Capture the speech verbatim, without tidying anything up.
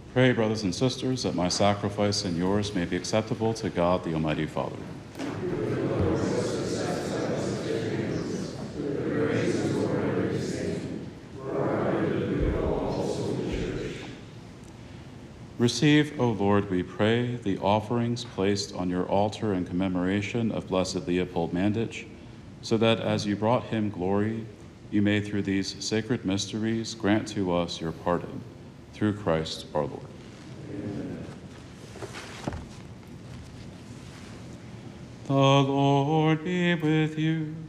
Pray, brothers and sisters, that my sacrifice and yours may be acceptable to God, the Almighty Father. Receive, O Lord, we pray, the offerings placed on your altar in commemoration of Blessed Leopold Mandich, so that as you brought him glory, you may through these sacred mysteries grant to us your pardon. Through Christ our Lord. Amen. The Lord be with you.